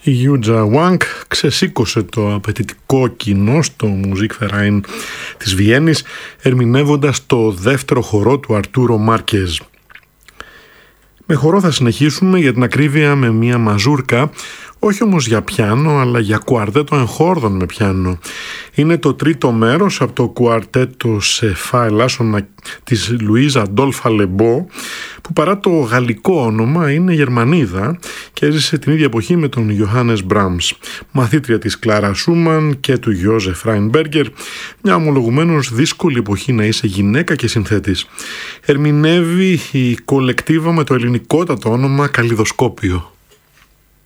Η Γιούτζα Βάνκ ξεσήκωσε το απαιτητικό κοινό στο Musikverein της Βιέννης, ερμηνεύοντας το δεύτερο χορό του Αρτούρο Μάρκεζ. Με χορό θα συνεχίσουμε, για την ακρίβεια με μια μαζούρκα, όχι όμως για πιάνο, αλλά για κουαρτέτο εγχόρδων με πιάνο. Είναι το τρίτο μέρος από το κουαρτέτο σε φα ελάσσονα της Λουίζα Αντόλφα Λεμπό, που παρά το γαλλικό όνομα είναι Γερμανίδα και έζησε την ίδια εποχή με τον Ιωάννες Μπραμς, μαθήτρια της Κλάρα Σούμαν και του Γιώζεφ Ράινμπεργκερ, μια ομολογουμένως δύσκολη εποχή να είσαι γυναίκα και συνθέτης. Ερμηνεύει η κολεκτίβα με το ελληνικότατο όνομα Καλλιδοσκόπιο.